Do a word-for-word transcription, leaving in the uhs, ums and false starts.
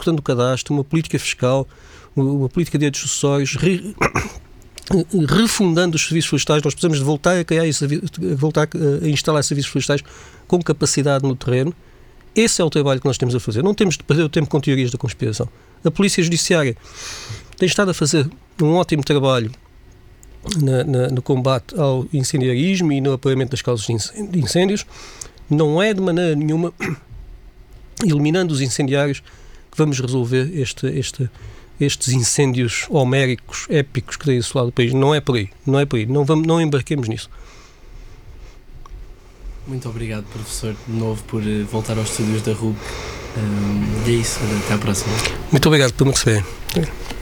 cortando o cadastro, uma política fiscal, uma política de direitos sucessórios, re, refundando os serviços florestais. Nós precisamos de voltar a criar e voltar a instalar serviços florestais com capacidade no terreno. Esse é o trabalho que nós temos a fazer. Não temos de perder o tempo com teorias da conspiração. A Polícia Judiciária tem estado a fazer um ótimo trabalho na, na, no combate ao incendiarismo e no apuramento das causas de incêndios. Não é de maneira nenhuma eliminando os incendiários que vamos resolver este, este, estes incêndios homéricos, épicos que têm assolado o país. Não é por aí. Não é por aí. Não, vamos, não embarquemos nisso. Muito obrigado, professor, de novo, por voltar aos estúdios da R U C. Um, e é isso, até à próxima. Muito obrigado por me receber.